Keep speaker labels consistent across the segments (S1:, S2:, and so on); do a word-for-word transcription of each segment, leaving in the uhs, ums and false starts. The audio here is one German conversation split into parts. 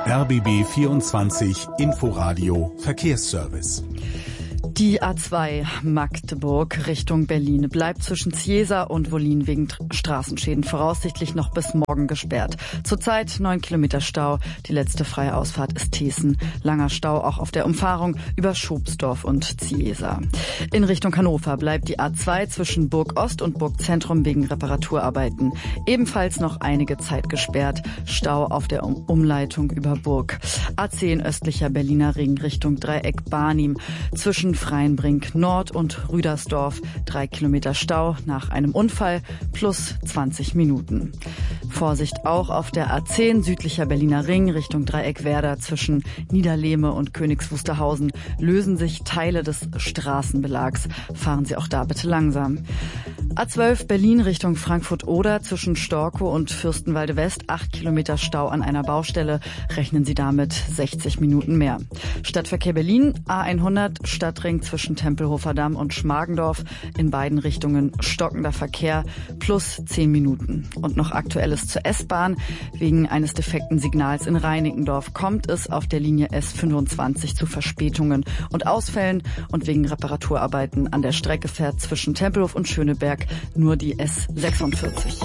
S1: R B B vierundzwanzig Inforadio Verkehrsservice.
S2: Die A zwei Magdeburg Richtung Berlin bleibt zwischen Ciesa und Wollin wegen Straßenschäden voraussichtlich noch bis morgen gesperrt. Zurzeit neun Kilometer Stau. Die letzte freie Ausfahrt ist Thiessen. Langer Stau auch auf der Umfahrung über Schobsdorf und Ciesa. In Richtung Hannover bleibt die A zwei zwischen Burg Ost und Burg Zentrum wegen Reparaturarbeiten. Ebenfalls noch einige Zeit gesperrt. Stau auf der um Umleitung über Burg. A zehn östlicher Berliner Ring Richtung Dreieck Barnim zwischen Freienbrink Nord und Rüdersdorf. Drei Kilometer Stau nach einem Unfall plus zwanzig Minuten. Vorsicht auch auf der A zehn südlicher Berliner Ring Richtung Dreieck Werder zwischen Niederlehme und Königs Wusterhausen lösen sich Teile des Straßenbelags. Fahren Sie auch da bitte langsam. A zwölf Berlin Richtung Frankfurt-Oder zwischen Storkow und Fürstenwalde West. Acht Kilometer Stau an einer Baustelle. Rechnen Sie damit sechzig Minuten mehr. Stadtverkehr Berlin A hundert Stadtring zwischen Tempelhofer Damm und Schmargendorf. In beiden Richtungen stockender Verkehr plus zehn Minuten. Und noch Aktuelles zur S-Bahn. Wegen eines defekten Signals in Reinickendorf kommt es auf der Linie S fünfundzwanzig zu Verspätungen und Ausfällen. Und wegen Reparaturarbeiten an der Strecke fährt zwischen Tempelhof und Schöneberg nur die S sechsundvierzig.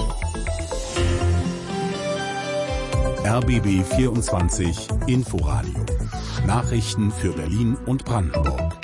S1: R B B vierundzwanzig Inforadio. Nachrichten für Berlin und Brandenburg.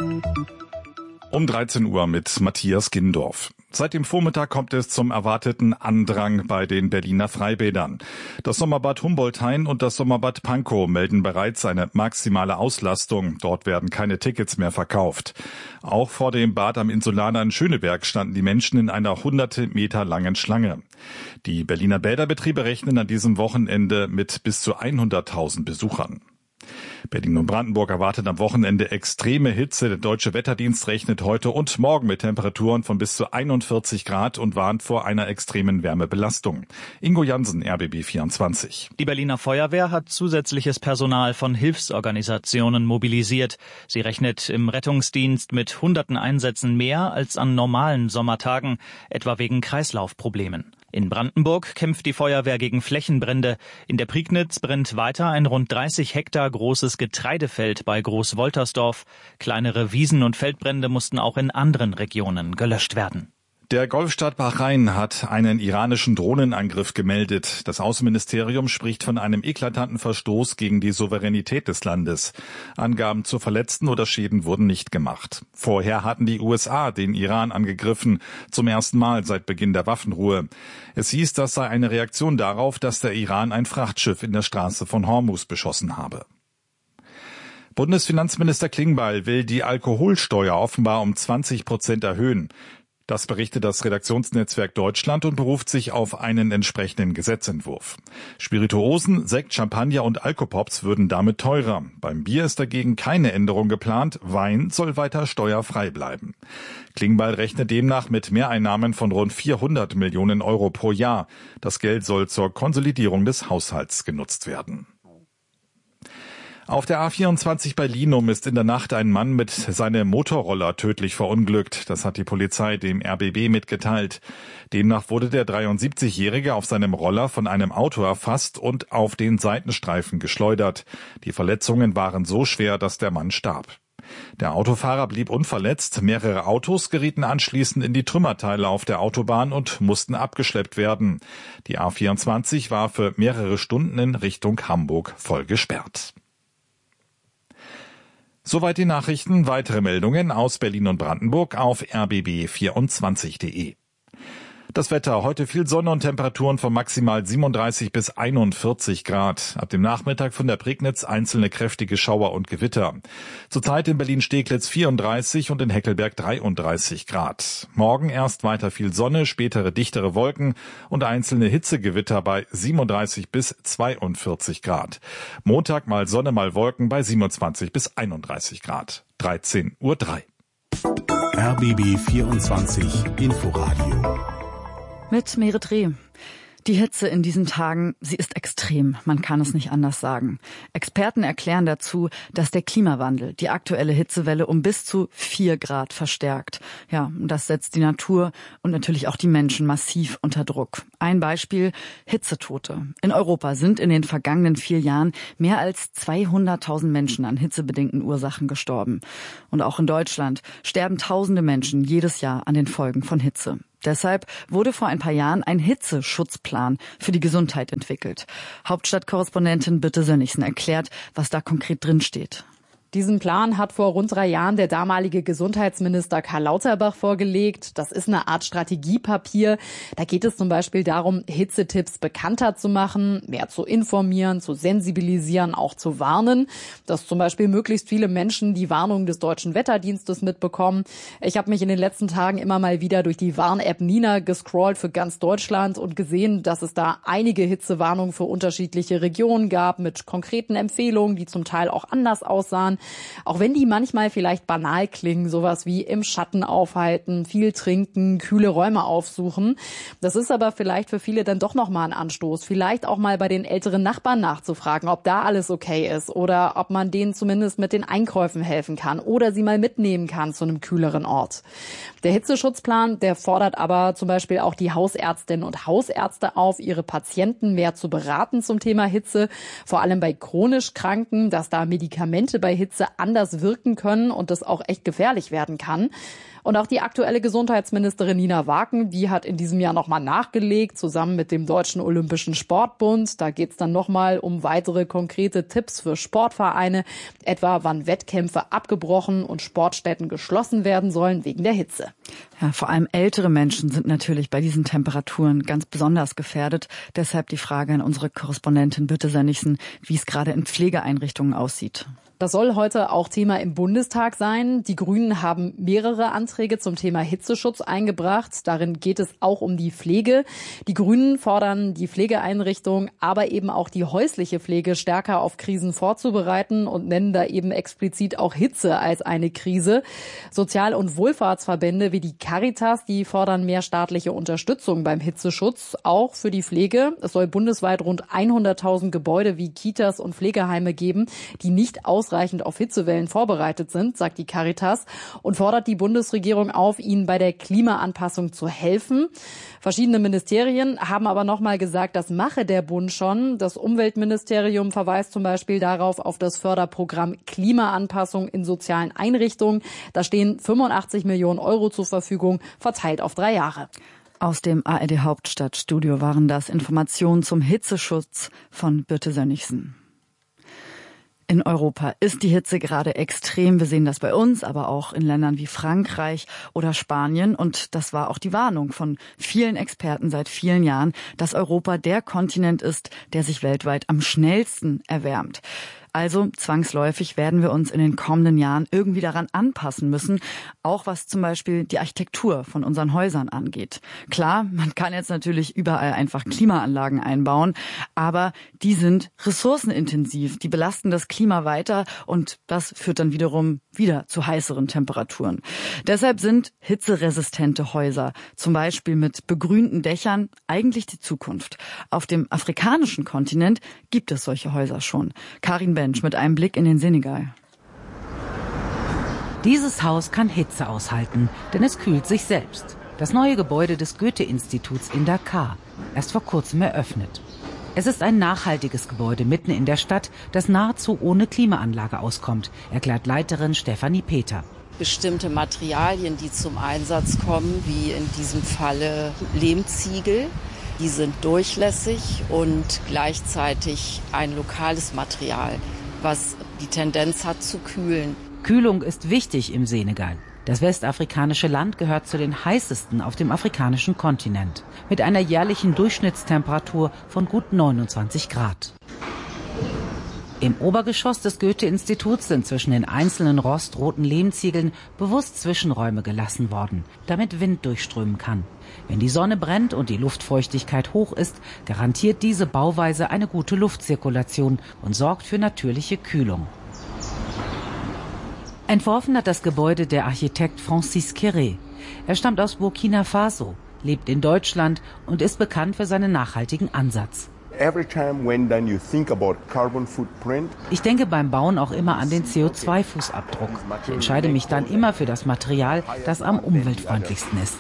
S3: Um dreizehn Uhr mit Matthias Gindorf. Seit dem Vormittag kommt es zum erwarteten Andrang bei den Berliner Freibädern. Das Sommerbad Humboldt-Hain und das Sommerbad Pankow melden bereits eine maximale Auslastung. Dort werden keine Tickets mehr verkauft. Auch vor dem Bad am Insulaner in Schöneberg standen die Menschen in einer hunderte Meter langen Schlange. Die Berliner Bäderbetriebe rechnen an diesem Wochenende mit bis zu hunderttausend Besuchern. Berlin und Brandenburg erwartet am Wochenende extreme Hitze. Der Deutsche Wetterdienst rechnet heute und morgen mit Temperaturen von bis zu einundvierzig Grad und warnt vor einer extremen Wärmebelastung. Ingo Jansen, R B B vierundzwanzig.
S4: Die Berliner Feuerwehr hat zusätzliches Personal von Hilfsorganisationen mobilisiert. Sie rechnet im Rettungsdienst mit hunderten Einsätzen mehr als an normalen Sommertagen, etwa wegen Kreislaufproblemen. In Brandenburg kämpft die Feuerwehr gegen Flächenbrände. In der Prignitz brennt weiter ein rund dreißig Hektar großes Getreidefeld bei Großwoltersdorf. Kleinere Wiesen- und Feldbrände mussten auch in anderen Regionen gelöscht werden.
S3: Der Golfstaat Bahrain hat einen iranischen Drohnenangriff gemeldet. Das Außenministerium spricht von einem eklatanten Verstoß gegen die Souveränität des Landes. Angaben zu Verletzten oder Schäden wurden nicht gemacht. Vorher hatten die U S A den Iran angegriffen, zum ersten Mal seit Beginn der Waffenruhe. Es hieß, das sei eine Reaktion darauf, dass der Iran ein Frachtschiff in der Straße von Hormuz beschossen habe. Bundesfinanzminister Klingbeil will die Alkoholsteuer offenbar um zwanzig Prozent erhöhen. Das berichtet das Redaktionsnetzwerk Deutschland und beruft sich auf einen entsprechenden Gesetzentwurf. Spirituosen, Sekt, Champagner und Alkopops würden damit teurer. Beim Bier ist dagegen keine Änderung geplant. Wein soll weiter steuerfrei bleiben. Klingbeil rechnet demnach mit Mehreinnahmen von rund vierhundert Millionen Euro pro Jahr. Das Geld soll zur Konsolidierung des Haushalts genutzt werden. Auf der A vierundzwanzig bei Linum ist in der Nacht ein Mann mit seinem Motorroller tödlich verunglückt. Das hat die Polizei dem R B B mitgeteilt. Demnach wurde der dreiundsiebzigjährige auf seinem Roller von einem Auto erfasst und auf den Seitenstreifen geschleudert. Die Verletzungen waren so schwer, dass der Mann starb. Der Autofahrer blieb unverletzt. Mehrere Autos gerieten anschließend in die Trümmerteile auf der Autobahn und mussten abgeschleppt werden. Die A vierundzwanzig war für mehrere Stunden in Richtung Hamburg voll gesperrt. Soweit die Nachrichten. Weitere Meldungen aus Berlin und Brandenburg auf r b b vierundzwanzig punkt de. Das Wetter, heute viel Sonne und Temperaturen von maximal siebenunddreißig bis einundvierzig Grad. Ab dem Nachmittag von der Prignitz einzelne kräftige Schauer und Gewitter. Zurzeit in Berlin-Steglitz vierunddreißig und in Heckelberg dreiunddreißig Grad. Morgen erst weiter viel Sonne, spätere dichtere Wolken und einzelne Hitzegewitter bei siebenunddreißig bis zweiundvierzig Grad. Montag mal Sonne, mal Wolken bei siebenundzwanzig bis einunddreißig Grad. dreizehn Uhr drei.
S1: R B B vierundzwanzig Inforadio.
S2: Mit Merit Reh. Die Hitze in diesen Tagen, sie ist extrem. Man kann es nicht anders sagen. Experten erklären dazu, dass der Klimawandel die aktuelle Hitzewelle um bis zu vier Grad verstärkt. Ja, und das setzt die Natur und natürlich auch die Menschen massiv unter Druck. Ein Beispiel: Hitzetote. In Europa sind in den vergangenen vier Jahren mehr als zweihunderttausend Menschen an hitzebedingten Ursachen gestorben. Und auch in Deutschland sterben tausende Menschen jedes Jahr an den Folgen von Hitze. Deshalb wurde vor ein paar Jahren ein Hitzeschutzplan für die Gesundheit entwickelt. Hauptstadtkorrespondentin Birte Sönnigsen erklärt, was da konkret drin steht.
S5: Diesen Plan hat vor rund drei Jahren der damalige Gesundheitsminister Karl Lauterbach vorgelegt. Das ist eine Art Strategiepapier. Da geht es zum Beispiel darum, Hitzetipps bekannter zu machen, mehr zu informieren, zu sensibilisieren, auch zu warnen, dass zum Beispiel möglichst viele Menschen die Warnung des Deutschen Wetterdienstes mitbekommen. Ich habe mich in den letzten Tagen immer mal wieder durch die Warn-App Nina gescrollt für ganz Deutschland und gesehen, dass es da einige Hitzewarnungen für unterschiedliche Regionen gab mit konkreten Empfehlungen, die zum Teil auch anders aussahen. Auch wenn die manchmal vielleicht banal klingen, sowas wie im Schatten aufhalten, viel trinken, kühle Räume aufsuchen. Das ist aber vielleicht für viele dann doch nochmal ein Anstoß, vielleicht auch mal bei den älteren Nachbarn nachzufragen, ob da alles okay ist oder ob man denen zumindest mit den Einkäufen helfen kann oder sie mal mitnehmen kann zu einem kühleren Ort. Der Hitzeschutzplan, der fordert aber zum Beispiel auch die Hausärztinnen und Hausärzte auf, ihre Patienten mehr zu beraten zum Thema Hitze, vor allem bei chronisch Kranken, dass da Medikamente bei Hitze anders wirken können und das auch echt gefährlich werden kann. Und auch die aktuelle Gesundheitsministerin Nina Waken, die hat in diesem Jahr nochmal nachgelegt, zusammen mit dem Deutschen Olympischen Sportbund. Da geht es dann nochmal um weitere konkrete Tipps für Sportvereine, etwa wann Wettkämpfe abgebrochen und Sportstätten geschlossen werden sollen wegen der Hitze.
S2: Ja, vor allem ältere Menschen sind natürlich bei diesen Temperaturen ganz besonders gefährdet. Deshalb die Frage an unsere Korrespondentin Birte Sönnigsen, wie es gerade in Pflegeeinrichtungen aussieht.
S5: Das soll heute auch Thema im Bundestag sein. Die Grünen haben mehrere Anträge zum Thema Hitzeschutz eingebracht. Darin geht es auch um die Pflege. Die Grünen fordern, die Pflegeeinrichtungen, aber eben auch die häusliche Pflege stärker auf Krisen vorzubereiten und nennen da eben explizit auch Hitze als eine Krise. Sozial- und Wohlfahrtsverbände wie die Caritas, die fordern mehr staatliche Unterstützung beim Hitzeschutz, auch für die Pflege. Es soll bundesweit rund hunderttausend Gebäude wie Kitas und Pflegeheime geben, die nicht ausreichend auf Hitzewellen vorbereitet sind, sagt die Caritas, und fordert die Bundesregierung auf, ihnen bei der Klimaanpassung zu helfen. Verschiedene Ministerien haben aber nochmal gesagt, das mache der Bund schon. Das Umweltministerium verweist zum Beispiel darauf auf das Förderprogramm Klimaanpassung in sozialen Einrichtungen. Da stehen fünfundachtzig Millionen Euro zur Verfügung, verteilt auf drei Jahre.
S2: Aus dem A R D Hauptstadtstudio waren das Informationen zum Hitzeschutz von Birte Sönnigsen. In Europa ist die Hitze gerade extrem. Wir sehen das bei uns, aber auch in Ländern wie Frankreich oder Spanien. Und das war auch die Warnung von vielen Experten seit vielen Jahren, dass Europa der Kontinent ist, der sich weltweit am schnellsten erwärmt. Also zwangsläufig werden wir uns in den kommenden Jahren irgendwie daran anpassen müssen, auch was zum Beispiel die Architektur von unseren Häusern angeht. Klar, man kann jetzt natürlich überall einfach Klimaanlagen einbauen, aber die sind ressourcenintensiv, die belasten das Klima weiter und das führt dann wiederum wieder zu heißeren Temperaturen. Deshalb sind hitzeresistente Häuser, zum Beispiel mit begrünten Dächern, eigentlich die Zukunft. Auf dem afrikanischen Kontinent gibt es solche Häuser schon. Karin mit einem Blick in den Senegal.
S6: Dieses Haus kann Hitze aushalten, denn es kühlt sich selbst. Das neue Gebäude des Goethe-Instituts in Dakar, erst vor kurzem eröffnet. Es ist ein nachhaltiges Gebäude mitten in der Stadt, das nahezu ohne Klimaanlage auskommt, erklärt Leiterin Stefanie Peter.
S7: Bestimmte Materialien, die zum Einsatz kommen, wie in diesem Falle Lehmziegel, die sind durchlässig und gleichzeitig ein lokales Material, was die Tendenz hat zu kühlen.
S6: Kühlung ist wichtig im Senegal. Das westafrikanische Land gehört zu den heißesten auf dem afrikanischen Kontinent, mit einer jährlichen Durchschnittstemperatur von gut neunundzwanzig Grad. Im Obergeschoss des Goethe-Instituts sind zwischen den einzelnen rostroten Lehmziegeln bewusst Zwischenräume gelassen worden, damit Wind durchströmen kann. Wenn die Sonne brennt und die Luftfeuchtigkeit hoch ist, garantiert diese Bauweise eine gute Luftzirkulation und sorgt für natürliche Kühlung. Entworfen hat das Gebäude der Architekt Francis Kéré. Er stammt aus Burkina Faso. lebt in Deutschland und ist bekannt für seinen nachhaltigen Ansatz. Ich denke beim Bauen auch immer an den C O zwei Fußabdruck. Ich entscheide mich dann immer für das Material, das am umweltfreundlichsten ist.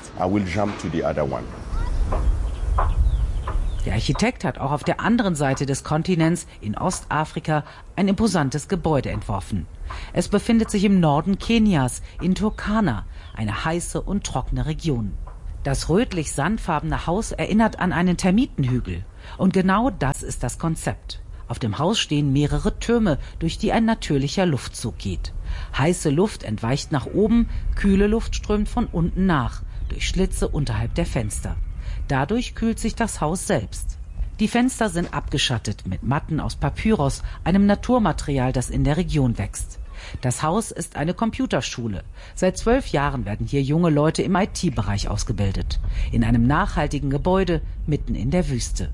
S6: Der Architekt hat auch auf der anderen Seite des Kontinents, in Ostafrika, ein imposantes Gebäude entworfen. Es befindet sich im Norden Kenias, in Turkana, eine heiße und trockene Region. Das rötlich-sandfarbene Haus erinnert an einen Termitenhügel. Und genau das ist das Konzept. Auf dem Haus stehen mehrere Türme, durch die ein natürlicher Luftzug geht. Heiße Luft entweicht nach oben, kühle Luft strömt von unten nach, durch Schlitze unterhalb der Fenster. Dadurch kühlt sich das Haus selbst. Die Fenster sind abgeschattet mit Matten aus Papyrus, einem Naturmaterial, das in der Region wächst. Das Haus ist eine Computerschule. Seit zwölf Jahren werden hier junge Leute im I T-Bereich ausgebildet. In einem nachhaltigen Gebäude mitten in der Wüste.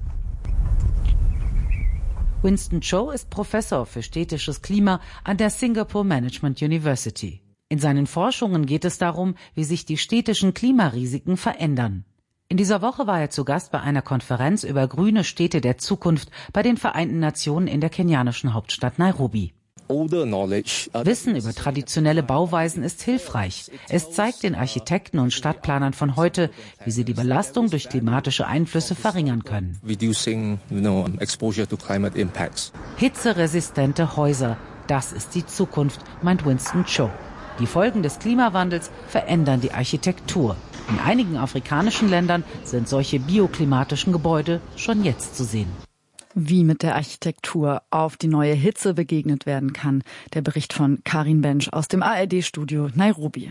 S6: Winston Cho ist Professor für städtisches Klima an der Singapore Management University. In seinen Forschungen geht es darum, wie sich die städtischen Klimarisiken verändern. In dieser Woche war er zu Gast bei einer Konferenz über grüne Städte der Zukunft bei den Vereinten Nationen in der kenianischen Hauptstadt Nairobi. Wissen über traditionelle Bauweisen ist hilfreich. Es zeigt den Architekten und Stadtplanern von heute, wie sie die Belastung durch klimatische Einflüsse verringern können. Hitzeresistente Häuser, das ist die Zukunft, meint Winston Cho. Die Folgen des Klimawandels verändern die Architektur. In einigen afrikanischen Ländern sind solche bioklimatischen Gebäude schon jetzt zu sehen.
S2: Wie mit der Architektur auf die neue Hitze begegnet werden kann. Der Bericht von Karin Bensch aus dem A R D-Studio Nairobi.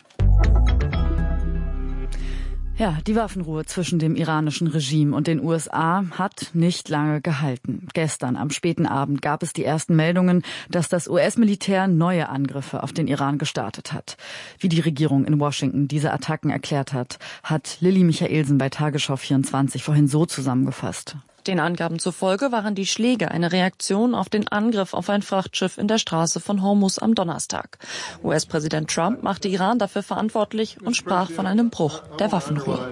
S2: Ja, die Waffenruhe zwischen dem iranischen Regime und den U S A hat nicht lange gehalten. Gestern am späten Abend gab es die ersten Meldungen, dass das U S-Militär neue Angriffe auf den Iran gestartet hat. Wie die Regierung in Washington diese Attacken erklärt hat, hat Lilly Michaelsen bei Tagesschau vierundzwanzig vorhin so zusammengefasst.
S8: Den Angaben zufolge waren die Schläge eine Reaktion auf den Angriff auf ein Frachtschiff in der Straße von Hormuz am Donnerstag. U S-Präsident Trump machte Iran dafür verantwortlich und sprach von einem Bruch der Waffenruhe.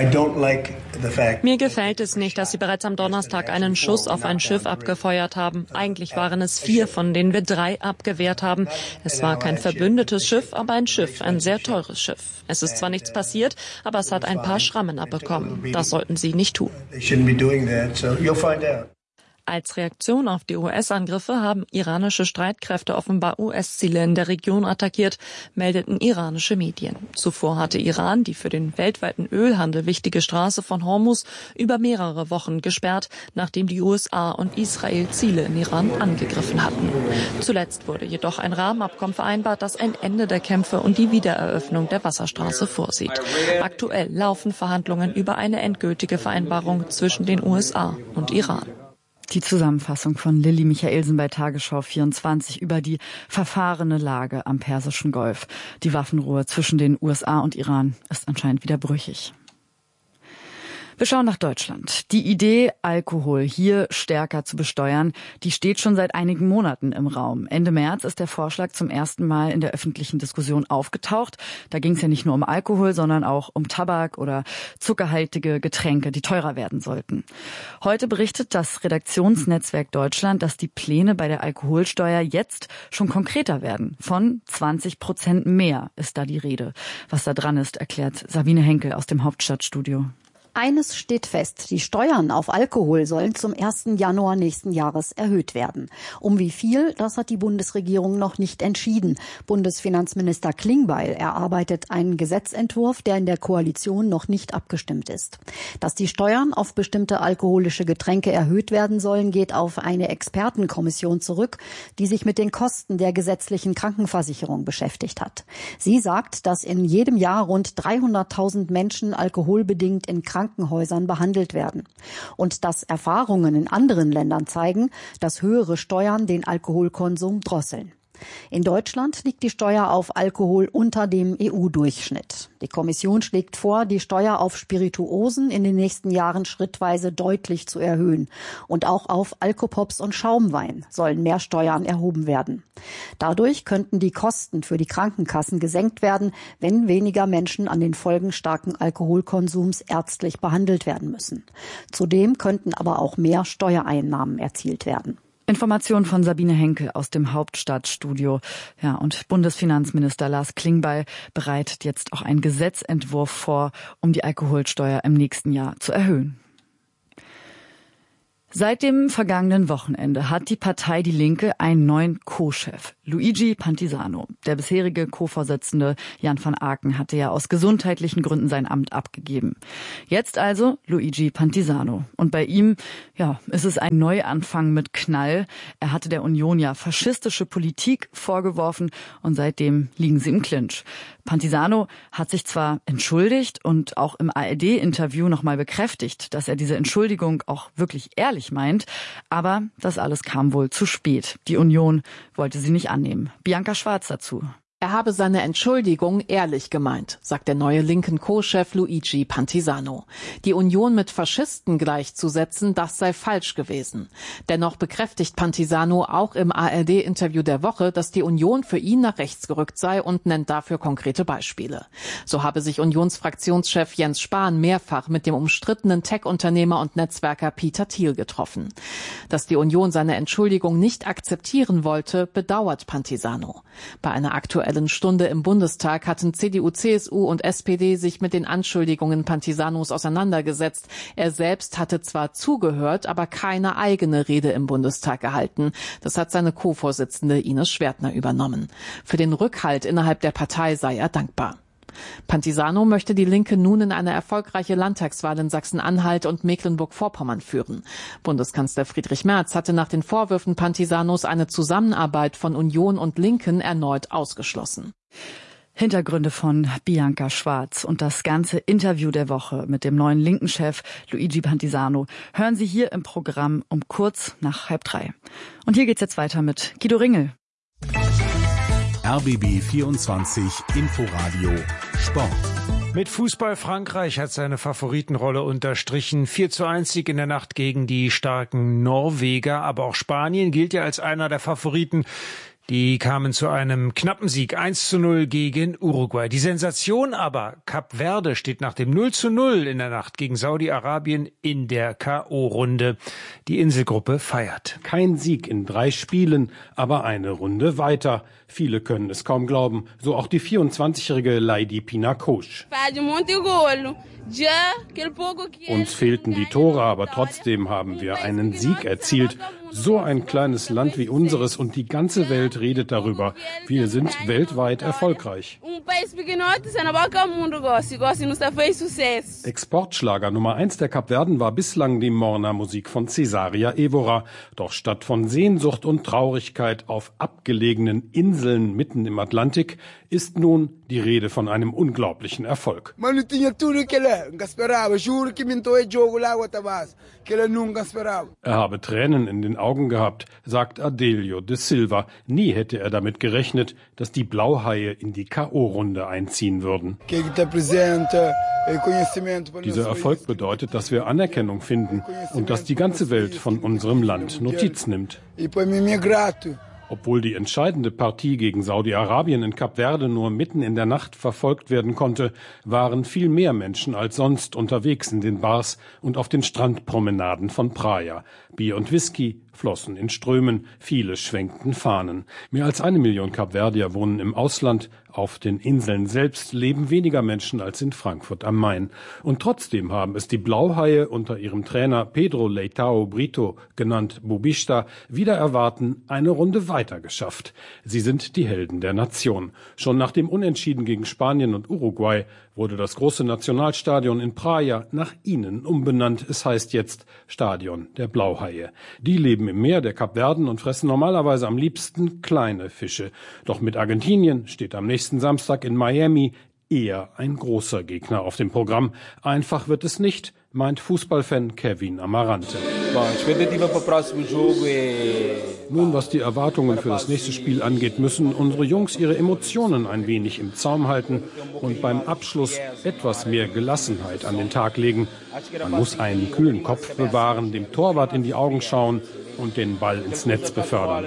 S8: Mir gefällt es nicht, dass sie bereits am Donnerstag einen Schuss auf ein Schiff abgefeuert haben. Eigentlich waren es vier, von denen wir drei abgewehrt haben. Es war kein verbündetes Schiff, aber ein Schiff, ein sehr teures Schiff. Es ist zwar nichts passiert, aber es hat ein paar Schrammen abbekommen. Das sollten sie nicht tun.
S9: So you'll find out.
S8: Als Reaktion auf die U S-Angriffe haben iranische Streitkräfte offenbar U S-Ziele in der Region attackiert, meldeten iranische Medien. Zuvor hatte Iran die für den weltweiten Ölhandel wichtige Straße von Hormuz über mehrere Wochen gesperrt, nachdem die U S A und Israel Ziele in Iran angegriffen hatten. Zuletzt wurde jedoch ein Rahmenabkommen vereinbart, das ein Ende der Kämpfe und die Wiedereröffnung der Wasserstraße vorsieht. Aktuell laufen Verhandlungen über eine endgültige Vereinbarung zwischen den U S A und Iran.
S2: Die Zusammenfassung von Lilly Michaelsen bei Tagesschau vierundzwanzig über die verfahrene Lage am Persischen Golf. Die Waffenruhe zwischen den U S A und Iran ist anscheinend wieder brüchig. Wir schauen nach Deutschland. Die Idee, Alkohol hier stärker zu besteuern, die steht schon seit einigen Monaten im Raum. Ende März ist der Vorschlag zum ersten Mal in der öffentlichen Diskussion aufgetaucht. Da ging es ja nicht nur um Alkohol, sondern auch um Tabak oder zuckerhaltige Getränke, die teurer werden sollten. Heute berichtet das Redaktionsnetzwerk Deutschland, dass die Pläne bei der Alkoholsteuer jetzt schon konkreter werden. Von zwanzig Prozent mehr ist da die Rede. Was da dran ist, erklärt Sabine Henkel aus dem Hauptstadtstudio.
S10: Eines steht fest, die Steuern auf Alkohol sollen zum ersten Januar nächsten Jahres erhöht werden. Um wie viel, das hat die Bundesregierung noch nicht entschieden. Bundesfinanzminister Klingbeil erarbeitet einen Gesetzentwurf, der in der Koalition noch nicht abgestimmt ist. Dass die Steuern auf bestimmte alkoholische Getränke erhöht werden sollen, geht auf eine Expertenkommission zurück, die sich mit den Kosten der gesetzlichen Krankenversicherung beschäftigt hat. Sie sagt, dass in jedem Jahr rund dreihunderttausend Menschen alkoholbedingt in Krankenhäusern behandelt werden. Und dass Erfahrungen in anderen Ländern zeigen, dass höhere Steuern den Alkoholkonsum drosseln. In Deutschland liegt die Steuer auf Alkohol unter dem E U-Durchschnitt. Die Kommission schlägt vor, die Steuer auf Spirituosen in den nächsten Jahren schrittweise deutlich zu erhöhen. Und auch auf Alkopops und Schaumwein sollen mehr Steuern erhoben werden. Dadurch könnten die Kosten für die Krankenkassen gesenkt werden, wenn weniger Menschen an den Folgen starken Alkoholkonsums ärztlich behandelt werden müssen. Zudem könnten aber auch mehr Steuereinnahmen erzielt werden.
S2: Information von Sabine Henkel aus dem Hauptstadtstudio. Ja, und Bundesfinanzminister Lars Klingbeil bereitet jetzt auch einen Gesetzentwurf vor, um die Alkoholsteuer im nächsten Jahr zu erhöhen. Seit dem vergangenen Wochenende hat die Partei Die Linke einen neuen Co-Chef, Luigi Pantisano. Der bisherige Co-Vorsitzende Jan van Aken hatte ja aus gesundheitlichen Gründen sein Amt abgegeben. Jetzt also Luigi Pantisano. Und bei ihm, ja, ist es ein Neuanfang mit Knall. Er hatte der Union ja faschistische Politik vorgeworfen und seitdem liegen sie im Clinch. Pantisano hat sich zwar entschuldigt und auch im A R D-Interview nochmal bekräftigt, dass er diese Entschuldigung auch wirklich ehrlich meint, aber das alles kam wohl zu spät. Die Union wollte sie nicht annehmen. Bianca Schwarz dazu.
S11: Er habe seine Entschuldigung ehrlich gemeint, sagt der neue linken Co-Chef Luigi Pantisano. Die Union mit Faschisten gleichzusetzen, das sei falsch gewesen. Dennoch bekräftigt Pantisano auch im A R D-Interview der Woche, dass die Union für ihn nach rechts gerückt sei und nennt dafür konkrete Beispiele. So habe sich Unionsfraktionschef Jens Spahn mehrfach mit dem umstrittenen Tech-Unternehmer und Netzwerker Peter Thiel getroffen. Dass die Union seine Entschuldigung nicht akzeptieren wollte, bedauert Pantisano. Bei einer aktuellen Stunde im Bundestag hatten C D U, C S U und S P D sich mit den Anschuldigungen Pantisanos auseinandergesetzt. Er selbst hatte zwar zugehört, aber keine eigene Rede im Bundestag gehalten. Das hat seine Co-Vorsitzende Ines Schwertner übernommen. Für den Rückhalt innerhalb der Partei sei er dankbar. Pantisano möchte die Linke nun in eine erfolgreiche Landtagswahl in Sachsen-Anhalt und Mecklenburg-Vorpommern führen. Bundeskanzler Friedrich Merz hatte nach den Vorwürfen Pantisanos eine Zusammenarbeit von Union und Linken erneut ausgeschlossen.
S2: Hintergründe von Bianca Schwarz und das ganze Interview der Woche mit dem neuen linken Chef Luigi Pantisano hören Sie hier im Programm um kurz nach halb drei. Und hier geht's jetzt weiter mit Guido Ringel.
S1: R B B vierundzwanzig Inforadio Sport.
S12: Mit Fußball Frankreich hat seine Favoritenrolle unterstrichen. vier zu eins Sieg in der Nacht gegen die starken Norweger. Aber auch Spanien gilt ja als einer der Favoriten. Die kamen zu einem knappen Sieg eins zu null gegen Uruguay. Die Sensation aber, Kap Verde steht nach dem null zu null in der Nacht gegen Saudi-Arabien in der K O-Runde. Die Inselgruppe feiert.
S13: Kein Sieg in drei Spielen, aber eine Runde weiter. Viele können es kaum glauben, so auch die vierundzwanzigjährige Leydi Pinakosch. Uns fehlten die Tore, aber trotzdem haben wir einen Sieg erzielt. So ein kleines Land wie unseres und die ganze Welt redet darüber. Wir sind weltweit erfolgreich. Exportschlager Nummer eins der Kapverden war bislang die Morna-Musik von Cesaria Evora. Doch statt von Sehnsucht und Traurigkeit auf abgelegenen Inseln mitten im Atlantik ist nun die Rede von einem unglaublichen Erfolg. Er habe Tränen in den Augen gehabt, sagt Adelio de Silva. Nie hätte er damit gerechnet, dass die Blauhaie in die K O-Runde einziehen würden. Dieser Erfolg bedeutet, dass wir Anerkennung finden und dass die ganze Welt von unserem Land Notiz nimmt. Obwohl die entscheidende Partie gegen Saudi-Arabien in Kap Verde nur mitten in der Nacht verfolgt werden konnte, waren viel mehr Menschen als sonst unterwegs in den Bars und auf den Strandpromenaden von Praia. Bier und Whisky flossen in Strömen, viele schwenkten Fahnen. Mehr als eine Million Kapverdier wohnen im Ausland. Auf den Inseln selbst leben weniger Menschen als in Frankfurt am Main. Und trotzdem haben es die Blauhaie unter ihrem Trainer Pedro Leitao Brito, genannt Bubista, wider Erwarten eine Runde weiter geschafft. Sie sind die Helden der Nation. Schon nach dem Unentschieden gegen Spanien und Uruguay wurde das große Nationalstadion in Praia nach ihnen umbenannt. Es heißt jetzt Stadion der Blauhaie. Die leben im Meer der Kapverden und fressen normalerweise am liebsten kleine Fische. Doch mit Argentinien steht am nächsten Samstag in Miami eher ein großer Gegner auf dem Programm. Einfach wird es nicht, meint Fußballfan Kevin Amarante. Nun, was die Erwartungen für das nächste Spiel angeht, müssen unsere Jungs ihre Emotionen ein wenig im Zaum halten und beim Abschluss etwas mehr Gelassenheit an den Tag legen. Man muss einen kühlen Kopf bewahren, dem Torwart in die Augen schauen und den Ball ins Netz befördern.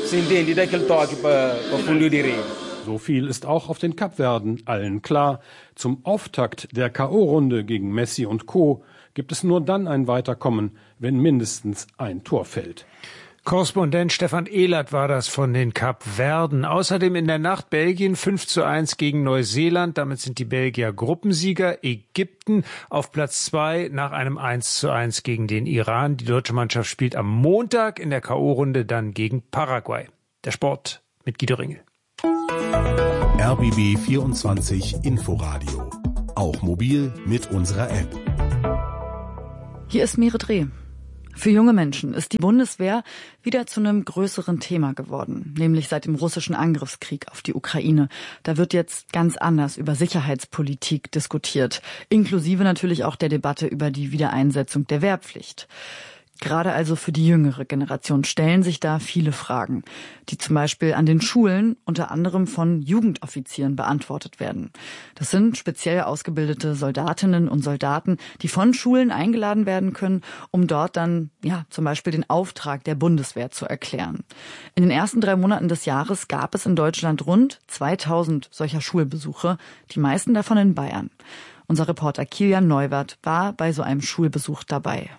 S13: So viel ist auch auf den Kapverden allen klar. Zum Auftakt der K O-Runde gegen Messi und Co. gibt es nur dann ein Weiterkommen, wenn mindestens ein Tor fällt.
S12: Korrespondent Stefan Ehlert war das von den Kapverden. Außerdem in der Nacht Belgien fünf zu eins gegen Neuseeland. Damit sind die Belgier Gruppensieger. Ägypten auf Platz zwei nach einem eins zu eins gegen den Iran. Die deutsche Mannschaft spielt am Montag in der K O-Runde dann gegen Paraguay. Der Sport mit Guido Ringel.
S1: R B B vierundzwanzig Inforadio. Auch mobil mit unserer App.
S2: Hier ist Mire Dreh. Für junge Menschen ist die Bundeswehr wieder zu einem größeren Thema geworden, nämlich seit dem russischen Angriffskrieg auf die Ukraine. Da wird jetzt ganz anders über Sicherheitspolitik diskutiert, inklusive natürlich auch der Debatte über die Wiedereinsetzung der Wehrpflicht. Gerade also für die jüngere Generation stellen sich da viele Fragen, die zum Beispiel an den Schulen unter anderem von Jugendoffizieren beantwortet werden. Das sind speziell ausgebildete Soldatinnen und Soldaten, die von Schulen eingeladen werden können, um dort dann ja zum Beispiel den Auftrag der Bundeswehr zu erklären. In den ersten drei Monaten des Jahres gab es in Deutschland rund zweitausend solcher Schulbesuche, die meisten davon in Bayern. Unser Reporter Kilian Neuwirth war bei so einem Schulbesuch dabei.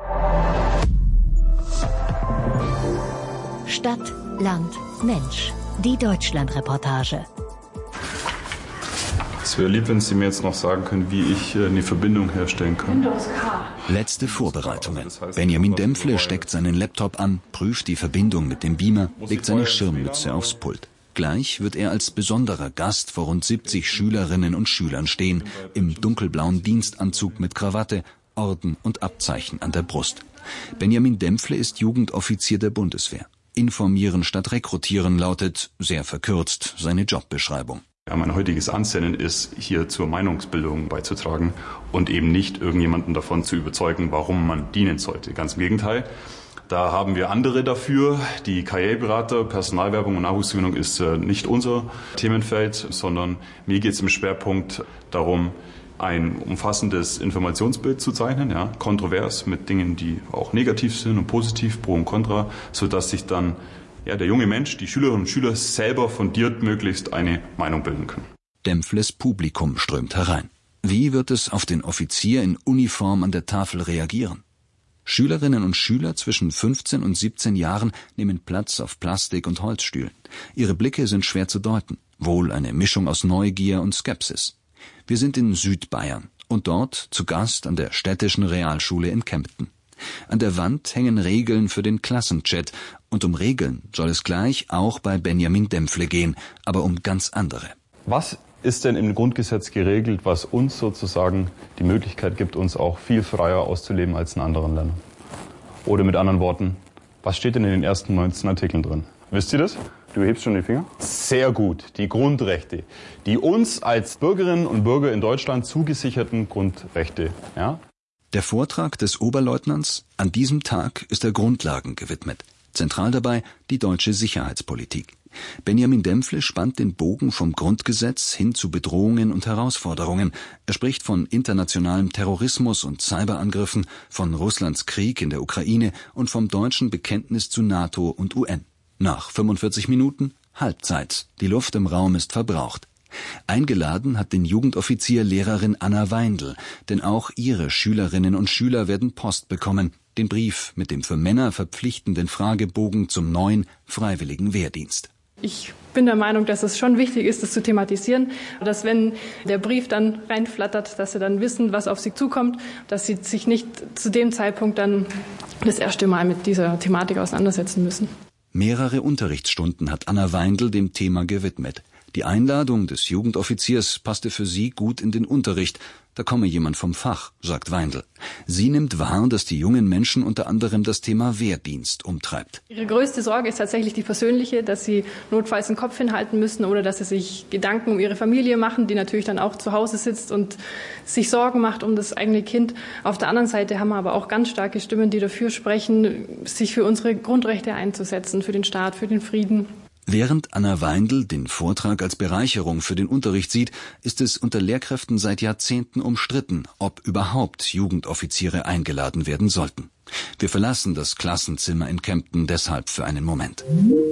S14: Stadt, Land, Mensch. Die Deutschland-Reportage.
S15: Es wäre lieb, wenn Sie mir jetzt noch sagen können, wie ich eine Verbindung herstellen kann.
S16: Letzte Vorbereitungen. Benjamin Dempfle steckt seinen Laptop an, prüft die Verbindung mit dem Beamer, legt seine Schirmmütze aufs Pult. Gleich wird er als besonderer Gast vor rund siebzig Schülerinnen und Schülern stehen, im dunkelblauen Dienstanzug mit Krawatte, Orden und Abzeichen an der Brust. Benjamin Dempfle ist Jugendoffizier der Bundeswehr. Informieren statt rekrutieren lautet, sehr verkürzt, seine Jobbeschreibung.
S15: Ja, mein heutiges Ansinnen ist, hier zur Meinungsbildung beizutragen und eben nicht irgendjemanden davon zu überzeugen, warum man dienen sollte. Ganz im Gegenteil. Da haben wir andere dafür. Die Karriereberater, Personalwerbung und Nachwuchsgewinnung ist nicht unser Themenfeld, sondern mir geht es im Schwerpunkt darum, ein umfassendes Informationsbild zu zeichnen, ja, kontrovers mit Dingen, die auch negativ sind und positiv, pro und contra, sodass sich dann ja, der junge Mensch, die Schülerinnen und Schüler selber fundiert möglichst eine Meinung bilden können.
S16: Dempfles Publikum strömt herein. Wie wird es auf den Offizier in Uniform an der Tafel reagieren? Schülerinnen und Schüler zwischen fünfzehn und siebzehn Jahren nehmen Platz auf Plastik- und Holzstühlen. Ihre Blicke sind schwer zu deuten, wohl eine Mischung aus Neugier und Skepsis. Wir sind in Südbayern und dort zu Gast an der städtischen Realschule in Kempten. An der Wand hängen Regeln für den Klassenchat und um Regeln soll es gleich auch bei Benjamin Dempfle gehen, aber um ganz andere.
S15: Was ist denn im Grundgesetz geregelt, was uns sozusagen die Möglichkeit gibt, uns auch viel freier auszuleben als in anderen Ländern? Oder mit anderen Worten, was steht denn in den ersten neunzehn Artikeln drin? Wisst ihr das? Du hebst schon den Finger? Sehr gut. Die Grundrechte. Die uns als Bürgerinnen und Bürger in Deutschland zugesicherten Grundrechte. Ja?
S16: Der Vortrag des Oberleutnants an diesem Tag ist der Grundlagen gewidmet. Zentral dabei die deutsche Sicherheitspolitik. Benjamin Dempfle spannt den Bogen vom Grundgesetz hin zu Bedrohungen und Herausforderungen. Er spricht von internationalem Terrorismus und Cyberangriffen, von Russlands Krieg in der Ukraine und vom deutschen Bekenntnis zu NATO und U N. Nach fünfundvierzig Minuten Halbzeit. Die Luft im Raum ist verbraucht. Eingeladen hat den Jugendoffizier Lehrerin Anna Weindl, denn auch ihre Schülerinnen und Schüler werden Post bekommen, den Brief mit dem für Männer verpflichtenden Fragebogen zum neuen freiwilligen Wehrdienst.
S17: Ich bin der Meinung, dass es schon wichtig ist, das zu thematisieren, dass wenn der Brief dann reinflattert, dass sie dann wissen, was auf sie zukommt, dass sie sich nicht zu dem Zeitpunkt dann das erste Mal mit dieser Thematik auseinandersetzen müssen.
S16: Mehrere Unterrichtsstunden hat Anna Weindl dem Thema gewidmet. Die Einladung des Jugendoffiziers passte für sie gut in den Unterricht. da komme jemand vom Fach, sagt Weindl. Sie nimmt wahr, dass die jungen Menschen unter anderem das Thema Wehrdienst umtreibt.
S17: Ihre größte Sorge ist tatsächlich die persönliche, dass sie notfalls den Kopf hinhalten müssen oder dass sie sich Gedanken um ihre Familie machen, die natürlich dann auch zu Hause sitzt und sich Sorgen macht um das eigene Kind. Auf der anderen Seite haben wir aber auch ganz starke Stimmen, die dafür sprechen, sich für unsere Grundrechte einzusetzen, für den Staat, für den Frieden.
S16: Während Anna Weindl den Vortrag als Bereicherung für den Unterricht sieht, ist es unter Lehrkräften seit Jahrzehnten umstritten, ob überhaupt Jugendoffiziere eingeladen werden sollten. Wir verlassen das Klassenzimmer in Kempten deshalb für einen Moment.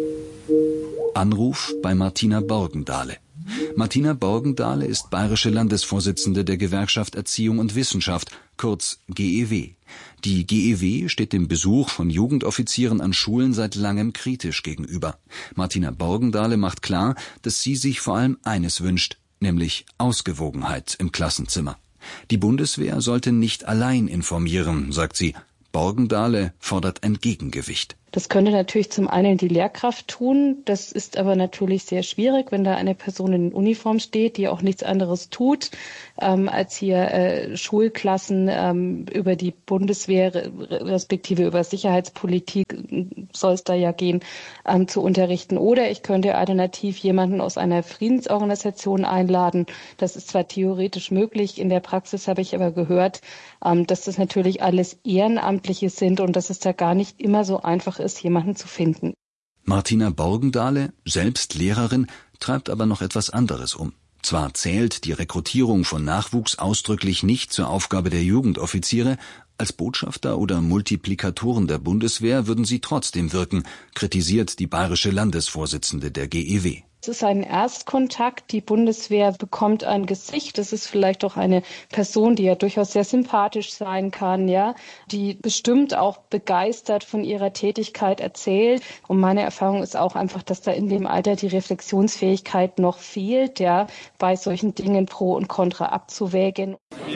S16: Anruf bei Martina Borgendahle. Martina Borgendahle ist bayerische Landesvorsitzende der Gewerkschaft Erziehung und Wissenschaft, kurz G E W. Die G E W steht dem Besuch von Jugendoffizieren an Schulen seit langem kritisch gegenüber. Martina Borgendahle macht klar, dass sie sich vor allem eines wünscht, nämlich Ausgewogenheit im Klassenzimmer. Die Bundeswehr sollte nicht allein informieren, sagt sie. Borgendahle fordert ein Gegengewicht.
S18: Das könnte natürlich zum einen die Lehrkraft tun. Das ist aber natürlich sehr schwierig, wenn da eine Person in Uniform steht, die auch nichts anderes tut, ähm, als hier äh, Schulklassen ähm, über die Bundeswehr respektive über Sicherheitspolitik, soll es da ja gehen, ähm, zu unterrichten. Oder ich könnte alternativ jemanden aus einer Friedensorganisation einladen. Das ist zwar theoretisch möglich, in der Praxis habe ich aber gehört, ähm, dass das natürlich alles Ehrenamtliche sind und dass es da gar nicht immer so einfach ist, jemanden zu finden.
S16: Martina Borgendahle, selbst Lehrerin, treibt aber noch etwas anderes um. Zwar zählt die Rekrutierung von Nachwuchs ausdrücklich nicht zur Aufgabe der Jugendoffiziere, als Botschafter oder Multiplikatoren der Bundeswehr würden sie trotzdem wirken, kritisiert die bayerische Landesvorsitzende der G E W.
S18: Es ist ein Erstkontakt. Die Bundeswehr bekommt ein Gesicht. Das ist vielleicht auch eine Person, die ja durchaus sehr sympathisch sein kann, ja, die bestimmt auch begeistert von ihrer Tätigkeit erzählt. Und meine Erfahrung ist auch einfach, dass da in dem Alter die Reflexionsfähigkeit noch fehlt, ja, bei solchen Dingen Pro und Contra abzuwägen.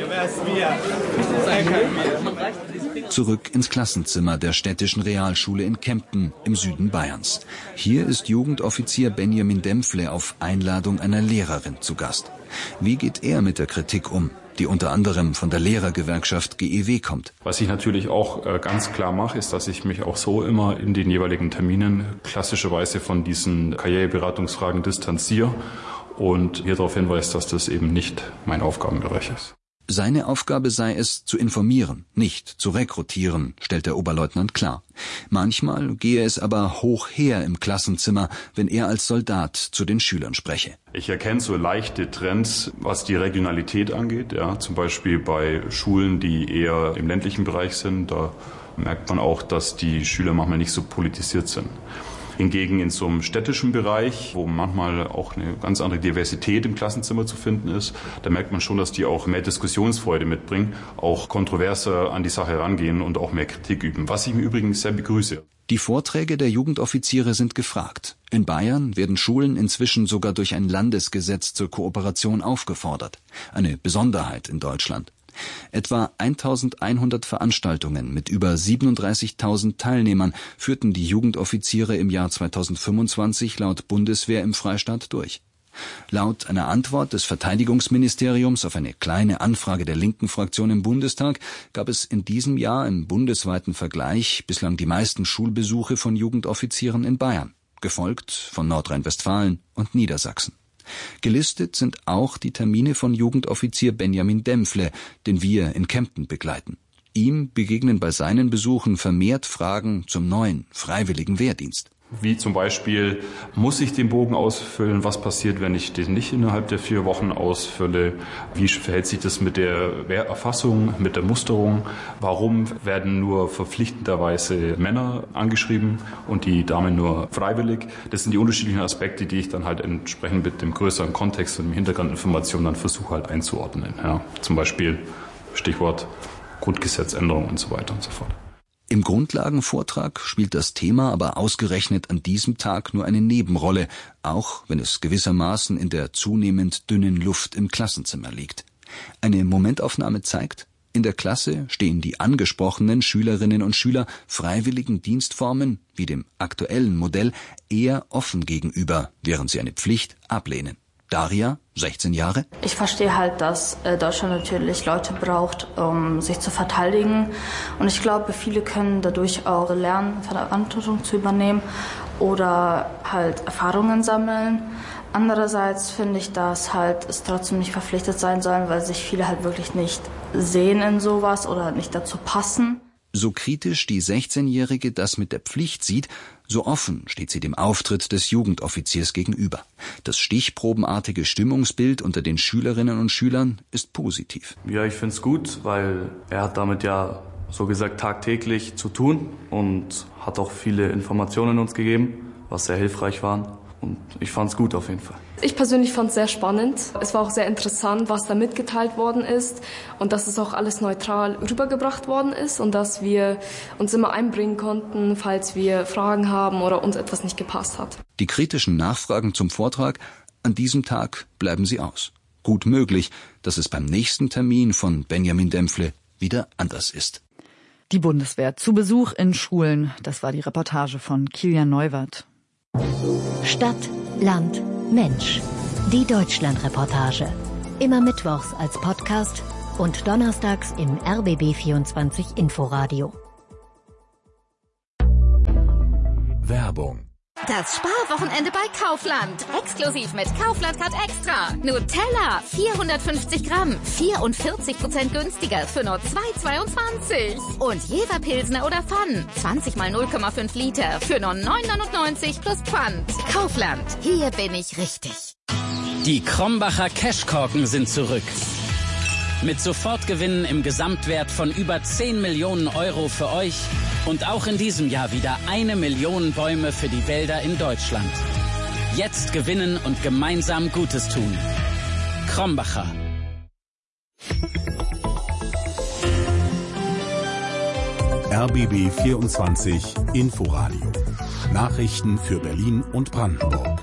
S16: Zurück ins Klassenzimmer der städtischen Realschule in Kempten im Süden Bayerns. Hier ist Jugendoffizier Benjamin Dempfle auf Einladung einer Lehrerin zu Gast. Wie geht er mit der Kritik um, die unter anderem von der Lehrergewerkschaft G E W kommt?
S15: Was ich natürlich auch äh, ganz klar mache, ist, dass ich mich auch so immer in den jeweiligen Terminen klassischerweise von diesen Karriereberatungsfragen distanziere und hier darauf hinweise, dass das eben nicht mein Aufgabenbereich ist.
S16: Seine Aufgabe sei es, zu informieren, nicht zu rekrutieren, stellt der Oberleutnant klar. Manchmal gehe es aber hoch her im Klassenzimmer, wenn er als Soldat zu den Schülern spreche.
S15: Ich erkenne so leichte Trends, was die Regionalität angeht. Ja, zum Beispiel bei Schulen, die eher im ländlichen Bereich sind. Da merkt man auch, dass die Schüler manchmal nicht so politisiert sind. Hingegen in so einem städtischen Bereich, wo manchmal auch eine ganz andere Diversität im Klassenzimmer zu finden ist, da merkt man schon, dass die auch mehr Diskussionsfreude mitbringen, auch kontroverser an die Sache rangehen und auch mehr Kritik üben, was ich im Übrigen sehr begrüße.
S16: Die Vorträge der Jugendoffiziere sind gefragt. In Bayern werden Schulen inzwischen sogar durch ein Landesgesetz zur Kooperation aufgefordert. Eine Besonderheit in Deutschland. Etwa eintausendeinhundert Veranstaltungen mit über siebenunddreißigtausend Teilnehmern führten die Jugendoffiziere im Jahr zweitausendfünfundzwanzig laut Bundeswehr im Freistaat durch. Laut einer Antwort des Verteidigungsministeriums auf eine kleine Anfrage der linken Fraktion im Bundestag gab es in diesem Jahr im bundesweiten Vergleich bislang die meisten Schulbesuche von Jugendoffizieren in Bayern, gefolgt von Nordrhein-Westfalen und Niedersachsen. Gelistet sind auch die Termine von Jugendoffizier Benjamin Dempfle, den wir in Kempten begleiten. Ihm begegnen bei seinen Besuchen vermehrt Fragen zum neuen freiwilligen Wehrdienst.
S15: Wie zum Beispiel, muss ich den Bogen ausfüllen? Was passiert, wenn ich den nicht innerhalb der vier Wochen ausfülle? Wie verhält sich das mit der Wehrerfassung, mit der Musterung? Warum werden nur verpflichtenderweise Männer angeschrieben und die Damen nur freiwillig? Das sind die unterschiedlichen Aspekte, die ich dann halt entsprechend mit dem größeren Kontext und dem Hintergrundinformationen dann versuche halt einzuordnen. Ja, zum Beispiel Stichwort Grundgesetzänderung und so weiter und so fort.
S16: Im Grundlagenvortrag spielt das Thema aber ausgerechnet an diesem Tag nur eine Nebenrolle, auch wenn es gewissermaßen in der zunehmend dünnen Luft im Klassenzimmer liegt. Eine Momentaufnahme zeigt, in der Klasse stehen die angesprochenen Schülerinnen und Schüler freiwilligen Dienstformen, wie dem aktuellen Modell, eher offen gegenüber, während sie eine Pflicht ablehnen. Daria, sechzehn Jahre.
S19: Ich verstehe halt, dass äh, Deutschland natürlich Leute braucht, um sich zu verteidigen. Und ich glaube, viele können dadurch auch lernen, Verantwortung zu übernehmen oder halt Erfahrungen sammeln. Andererseits finde ich, dass halt es trotzdem nicht verpflichtet sein sollen, weil sich viele halt wirklich nicht sehen in sowas oder nicht dazu passen.
S16: So kritisch die sechzehnjährige das mit der Pflicht sieht, so offen steht sie dem Auftritt des Jugendoffiziers gegenüber. Das stichprobenartige Stimmungsbild unter den Schülerinnen und Schülern ist positiv.
S20: Ja, ich finde es gut, weil er hat damit ja so gesagt tagtäglich zu tun und hat auch viele Informationen uns gegeben, was sehr hilfreich war. Und ich fand es gut auf jeden Fall.
S21: Ich persönlich fand es sehr spannend. Es war auch sehr interessant, was da mitgeteilt worden ist und dass es auch alles neutral rübergebracht worden ist und dass wir uns immer einbringen konnten, falls wir Fragen haben oder uns etwas nicht gepasst hat.
S16: Die kritischen Nachfragen zum Vortrag, an diesem Tag bleiben sie aus. Gut möglich, dass es beim nächsten Termin von Benjamin Dempfle wieder anders ist.
S2: Die Bundeswehr zu Besuch in Schulen. Das war die Reportage von Kilian Neuwirth.
S14: Stadt, Land, Mensch. Die Deutschlandreportage. Immer mittwochs als Podcast und donnerstags im R B B vierundzwanzig Inforadio.
S1: Werbung.
S22: Das Sparwochenende bei Kaufland. Exklusiv mit Kaufland Card Extra. Nutella, vierhundertfünfzig Gramm, vierundvierzig Prozent günstiger für nur zwei Euro zweiundzwanzig. Und Jever Pilsner oder Pfann, zwanzig mal null Komma fünf Liter für nur neun Euro neunundneunzig plus Pfand. Kaufland, hier bin ich richtig.
S23: Die Krombacher Cashkorken sind zurück. Mit Sofortgewinnen im Gesamtwert von über zehn Millionen Euro für euch und auch in diesem Jahr wieder eine Million Bäume für die Wälder in Deutschland. Jetzt gewinnen und gemeinsam Gutes tun. Krombacher.
S1: R B B vierundzwanzig Inforadio. Nachrichten für Berlin und Brandenburg.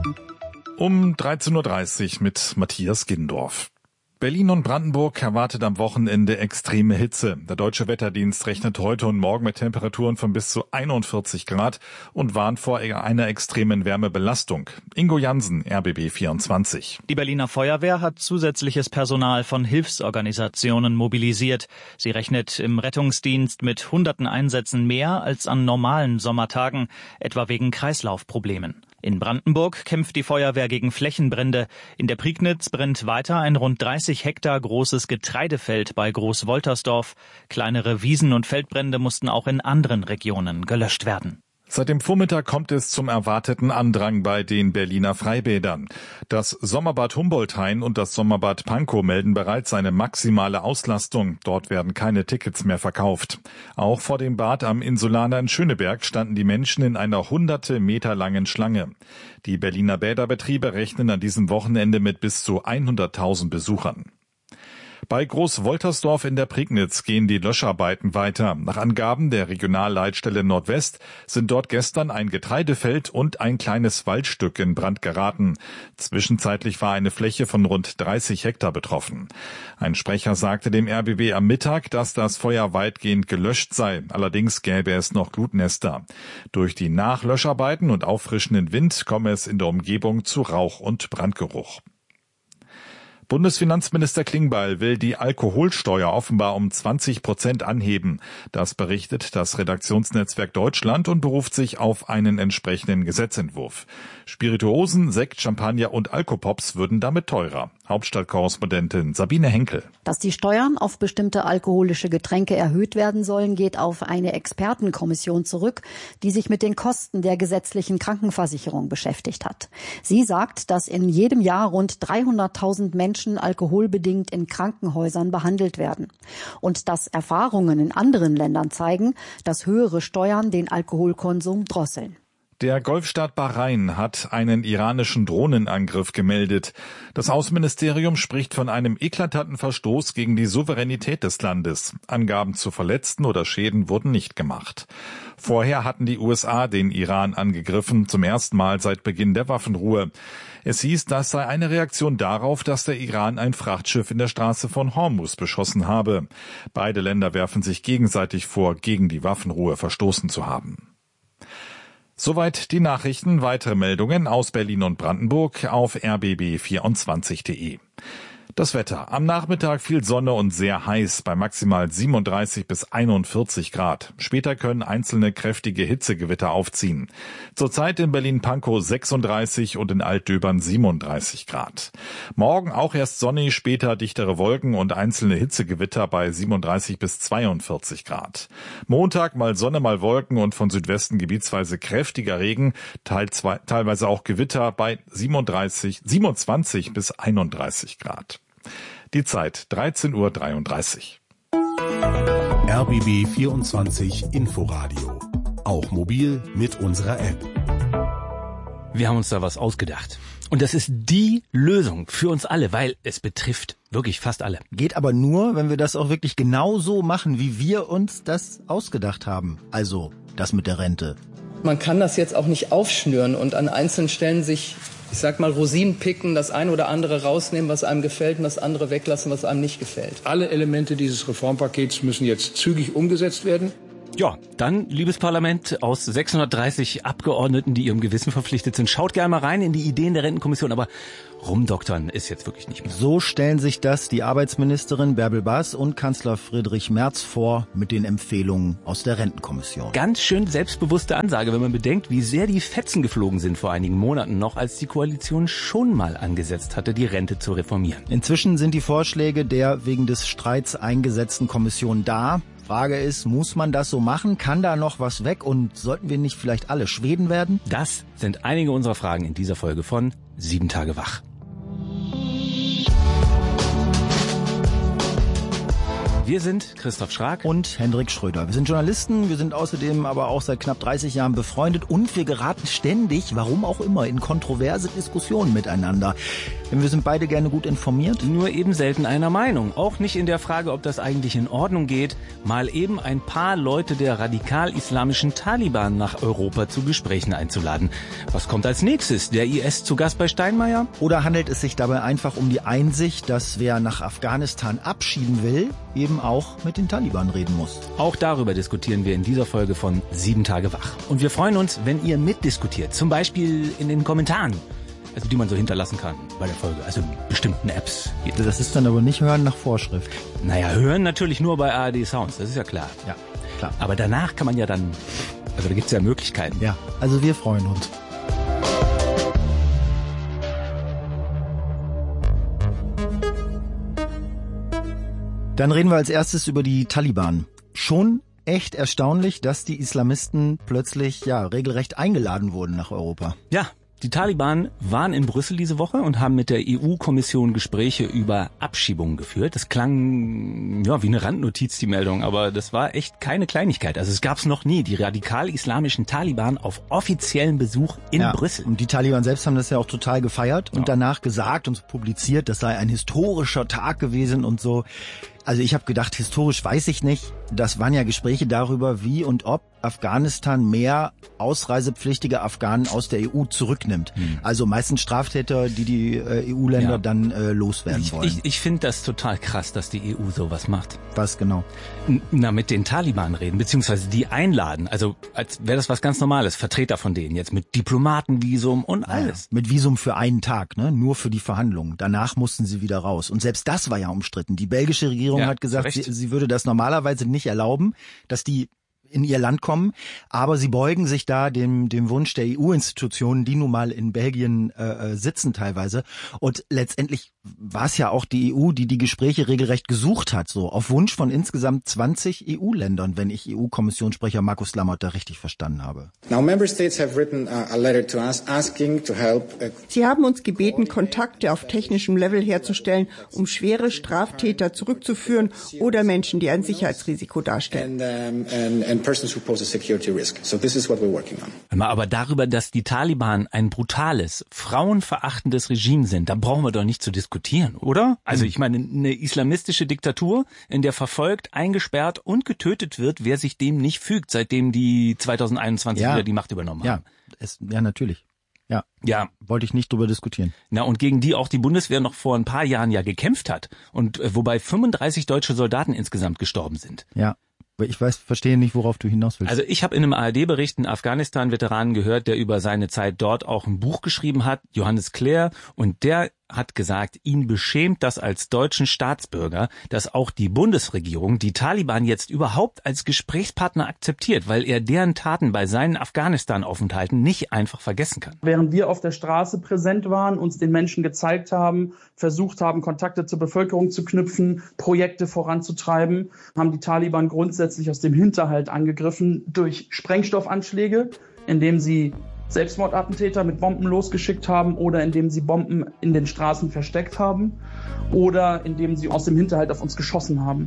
S3: Um dreizehn Uhr dreißig mit Matthias Gindorf. Berlin und Brandenburg erwartet am Wochenende extreme Hitze. Der Deutsche Wetterdienst rechnet heute und morgen mit Temperaturen von bis zu einundvierzig Grad und warnt vor einer extremen Wärmebelastung. Ingo Jansen, R B B vierundzwanzig.
S4: Die Berliner Feuerwehr hat zusätzliches Personal von Hilfsorganisationen mobilisiert. Sie rechnet im Rettungsdienst mit hunderten Einsätzen mehr als an normalen Sommertagen, etwa wegen Kreislaufproblemen. In Brandenburg kämpft die Feuerwehr gegen Flächenbrände. In der Prignitz brennt weiter ein rund dreißig Hektar großes Getreidefeld bei Großwoltersdorf. Kleinere Wiesen- und Feldbrände mussten auch in anderen Regionen gelöscht werden.
S3: Seit dem Vormittag kommt es zum erwarteten Andrang bei den Berliner Freibädern. Das Sommerbad Humboldthain und das Sommerbad Pankow melden bereits eine maximale Auslastung. Dort werden keine Tickets mehr verkauft. Auch vor dem Bad am Insulaner in Schöneberg standen die Menschen in einer hunderte Meter langen Schlange. Die Berliner Bäderbetriebe rechnen an diesem Wochenende mit bis zu hunderttausend Besuchern. Bei Großwoltersdorf in der Prignitz gehen die Löscharbeiten weiter. Nach Angaben der Regionalleitstelle Nordwest sind dort gestern ein Getreidefeld und ein kleines Waldstück in Brand geraten. Zwischenzeitlich war eine Fläche von rund dreißig Hektar betroffen. Ein Sprecher sagte dem R B B am Mittag, dass das Feuer weitgehend gelöscht sei. Allerdings gäbe es noch Glutnester. Durch die Nachlöscharbeiten und auffrischenden Wind komme es in der Umgebung zu Rauch und Brandgeruch. Bundesfinanzminister Klingbeil will die Alkoholsteuer offenbar um zwanzig Prozent anheben. Das berichtet das Redaktionsnetzwerk Deutschland und beruft sich auf einen entsprechenden Gesetzentwurf. Spirituosen, Sekt, Champagner und Alkopops würden damit teurer. Hauptstadtkorrespondentin Sabine Henkel.
S10: Dass die Steuern auf bestimmte alkoholische Getränke erhöht werden sollen, geht auf eine Expertenkommission zurück, die sich mit den Kosten der gesetzlichen Krankenversicherung beschäftigt hat. Sie sagt, dass in jedem Jahr rund dreihunderttausend Menschen alkoholbedingt in Krankenhäusern behandelt werden. Und dass Erfahrungen in anderen Ländern zeigen, dass höhere Steuern den Alkoholkonsum drosseln.
S3: Der Golfstaat Bahrain hat einen iranischen Drohnenangriff gemeldet. Das Außenministerium spricht von einem eklatanten Verstoß gegen die Souveränität des Landes. Angaben zu Verletzten oder Schäden wurden nicht gemacht. Vorher hatten die U S A den Iran angegriffen, zum ersten Mal seit Beginn der Waffenruhe. Es hieß, das sei eine Reaktion darauf, dass der Iran ein Frachtschiff in der Straße von Hormuz beschossen habe. Beide Länder werfen sich gegenseitig vor, gegen die Waffenruhe verstoßen zu haben. Soweit die Nachrichten. Weitere Meldungen aus Berlin und Brandenburg auf r b b vierundzwanzig punkt de. Das Wetter. Am Nachmittag viel Sonne und sehr heiß bei maximal siebenunddreißig bis einundvierzig Grad. Später können einzelne kräftige Hitzegewitter aufziehen. Zurzeit in Berlin-Pankow sechsunddreißig und in Altdöbern siebenunddreißig Grad. Morgen auch erst sonnig, später dichtere Wolken und einzelne Hitzegewitter bei siebenunddreißig bis zweiundvierzig Grad. Montag mal Sonne, mal Wolken und von Südwesten gebietsweise kräftiger Regen, teilweise auch Gewitter bei siebenunddreißig, siebenundzwanzig bis einunddreißig Grad. Die Zeit dreizehn Uhr dreiunddreißig.
S1: R B B vierundzwanzig Inforadio. Auch mobil mit unserer App.
S5: Wir haben uns da was ausgedacht. Und das ist die Lösung für uns alle, weil es betrifft wirklich fast alle.
S6: Geht aber nur, wenn wir das auch wirklich genau so machen, wie wir uns das ausgedacht haben. Also das mit der Rente.
S7: Man kann das jetzt auch nicht aufschnüren und an einzelnen Stellen sich, ich sag mal, Rosinen picken, das eine oder andere rausnehmen, was einem gefällt, und das andere weglassen, was einem nicht gefällt.
S24: Alle Elemente dieses Reformpakets müssen jetzt zügig umgesetzt werden.
S5: Ja, dann, liebes Parlament, aus sechshundertdreißig Abgeordneten, die ihrem Gewissen verpflichtet sind, schaut gerne mal rein in die Ideen der Rentenkommission, aber rumdoktern ist jetzt wirklich nicht mehr.
S6: So stellen sich das die Arbeitsministerin Bärbel Baas und Kanzler Friedrich Merz vor mit den Empfehlungen aus der Rentenkommission.
S5: Ganz schön selbstbewusste Ansage, wenn man bedenkt, wie sehr die Fetzen geflogen sind vor einigen Monaten noch, als die Koalition schon mal angesetzt hatte, die Rente zu reformieren.
S6: Inzwischen sind die Vorschläge der wegen des Streits eingesetzten Kommission da. Frage ist, muss man das so machen? Kann da noch was weg? Und sollten wir nicht vielleicht alle Schweden werden?
S5: Das sind einige unserer Fragen in dieser Folge von Sieben Tage wach. Wir sind Christoph Schrag
S6: und Hendrik Schröder. Wir sind Journalisten, wir sind außerdem aber auch seit knapp dreißig Jahren befreundet und wir geraten ständig, warum auch immer, in kontroverse Diskussionen miteinander. Denn wir sind beide gerne gut informiert.
S5: Nur eben selten einer Meinung. Auch nicht in der Frage, ob das eigentlich in Ordnung geht, mal eben ein paar Leute der radikal-islamischen Taliban nach Europa zu Gesprächen einzuladen. Was kommt als nächstes? Der I S zu Gast bei Steinmeier?
S6: Oder handelt es sich dabei einfach um die Einsicht, dass wer nach Afghanistan abschieben will, eben auch mit den Taliban reden muss?
S5: Auch darüber diskutieren wir in dieser Folge von Sieben Tage wach. Und wir freuen uns, wenn ihr mitdiskutiert. Zum Beispiel in den Kommentaren. Also die man so hinterlassen kann bei der Folge, also in bestimmten Apps.
S6: Das ist dann aber nicht hören nach Vorschrift.
S5: Naja, hören natürlich nur bei A R D Sounds, das ist ja klar.
S6: Ja, klar.
S5: Aber danach kann man ja dann, also da gibt's ja Möglichkeiten.
S6: Ja, also wir freuen uns. Dann reden wir als erstes über die Taliban. Schon echt erstaunlich, dass die Islamisten plötzlich ja regelrecht eingeladen wurden nach Europa.
S5: Ja. Die Taliban waren in Brüssel diese Woche und haben mit der E U-Kommission Gespräche über Abschiebungen geführt. Das klang ja wie eine Randnotiz, die Meldung, aber das war echt keine Kleinigkeit. Also es gab's noch nie, die radikal-islamischen Taliban auf offiziellen Besuch in
S6: ja,
S5: Brüssel.
S6: Und die Taliban selbst haben das ja auch total gefeiert und ja. danach gesagt und publiziert, das sei ein historischer Tag gewesen und so. Also ich habe gedacht, historisch weiß ich nicht. Das waren ja Gespräche darüber, wie und ob Afghanistan mehr ausreisepflichtige Afghanen aus der E U zurücknimmt. Hm. Also meistens Straftäter, die die äh, E U-Länder ja. dann äh, loswerden
S5: ich,
S6: wollen.
S5: Ich, ich finde das total krass, dass die E U sowas macht.
S6: Was genau?
S5: Na, mit den Taliban reden, beziehungsweise die einladen. Also als wäre das was ganz Normales. Vertreter von denen jetzt mit Diplomatenvisum und alles.
S6: Ja, mit Visum für einen Tag, ne? Nur für die Verhandlungen. Danach mussten sie wieder raus. Und selbst das war ja umstritten. Die belgische Regierung ja, hat gesagt, sie, sie würde das normalerweise nicht erlauben, dass die in ihr Land kommen, aber sie beugen sich da dem dem Wunsch der E U-Institutionen, die nun mal in Belgien äh, sitzen teilweise. Und letztendlich war es ja auch die E U, die die Gespräche regelrecht gesucht hat, so auf Wunsch von insgesamt zwanzig E U-Ländern, wenn ich E U-Kommissionssprecher Markus Lammert da richtig verstanden habe.
S25: Now, member states have written a letter to us asking to help.
S26: Sie haben uns gebeten, Kontakte auf technischem Level herzustellen, um schwere Straftäter zurückzuführen oder Menschen, die ein Sicherheitsrisiko darstellen.
S25: And, um, and, and persons who pose a security risk. So this is what we're working on.
S5: Aber darüber, dass die Taliban ein brutales, frauenverachtendes Regime sind, da brauchen wir doch nicht zu diskutieren, oder? Also ich meine, eine islamistische Diktatur, in der verfolgt, eingesperrt und getötet wird, wer sich dem nicht fügt, seitdem die zwanzig einundzwanzig ja. wieder die Macht übernommen haben.
S6: Ja, es, ja natürlich. Ja,
S5: ja,
S6: wollte ich nicht drüber diskutieren.
S5: Na, und gegen die auch die Bundeswehr noch vor ein paar Jahren ja gekämpft hat und äh, wobei fünfunddreißig deutsche Soldaten insgesamt gestorben sind.
S6: Ja. Ich weiß, verstehe nicht, worauf du hinaus willst.
S5: Also ich habe in einem A R D-Bericht einen Afghanistan-Veteranen gehört, der über seine Zeit dort auch ein Buch geschrieben hat, Johannes Clare, und der hat gesagt, ihn beschämt das als deutschen Staatsbürger, dass auch die Bundesregierung die Taliban jetzt überhaupt als Gesprächspartner akzeptiert, weil er deren Taten bei seinen Afghanistan-Aufenthalten nicht einfach vergessen kann.
S8: Während wir auf der Straße präsent waren, uns den Menschen gezeigt haben, versucht haben, Kontakte zur Bevölkerung zu knüpfen, Projekte voranzutreiben, haben die Taliban grundsätzlich aus dem Hinterhalt angegriffen durch Sprengstoffanschläge, indem sie Selbstmordattentäter mit Bomben losgeschickt haben oder indem sie Bomben in den Straßen versteckt haben oder indem sie aus dem Hinterhalt auf uns geschossen haben.